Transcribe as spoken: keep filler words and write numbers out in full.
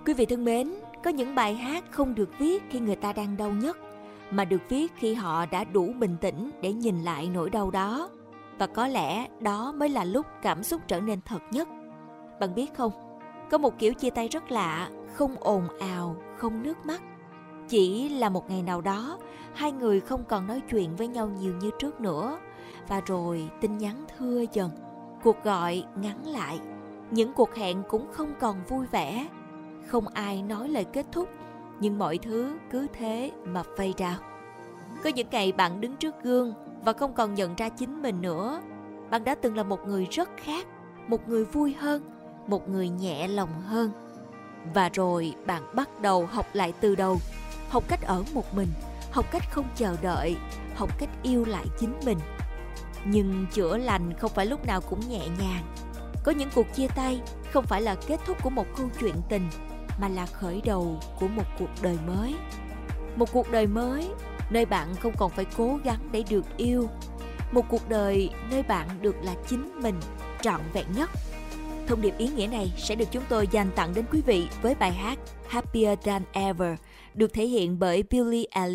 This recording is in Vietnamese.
Quý vị thân mến, có những bài hát không được viết khi người ta đang đau nhất, mà được viết khi họ đã đủ bình tĩnh để nhìn lại nỗi đau đó. Và có lẽ đó mới là lúc cảm xúc trở nên thật nhất. Bạn biết không, có một kiểu chia tay rất lạ, không ồn ào, không nước mắt. Chỉ là một ngày nào đó, hai người không còn nói chuyện với nhau nhiều như trước nữa. Và rồi tin nhắn thưa dần, cuộc gọi ngắn lại. Những cuộc hẹn cũng không còn vui vẻ. Không ai nói lời kết thúc, nhưng mọi thứ cứ thế mà fade out. Có những ngày bạn đứng trước gương và không còn nhận ra chính mình nữa. Bạn đã từng là một người rất khác, một người vui hơn, một người nhẹ lòng hơn. Và rồi bạn bắt đầu học lại từ đầu, học cách ở một mình, học cách không chờ đợi, học cách yêu lại chính mình. Nhưng chữa lành không phải lúc nào cũng nhẹ nhàng. Có những cuộc chia tay không phải là kết thúc của một câu chuyện tình, mà là khởi đầu của một cuộc đời mới. Một cuộc đời mới nơi bạn không còn phải cố gắng để được yêu. Một cuộc đời nơi bạn được là chính mình, trọn vẹn nhất. Thông điệp ý nghĩa này sẽ được chúng tôi dành tặng đến quý vị với bài hát Happier Than Ever, được thể hiện bởi Billie Eilish.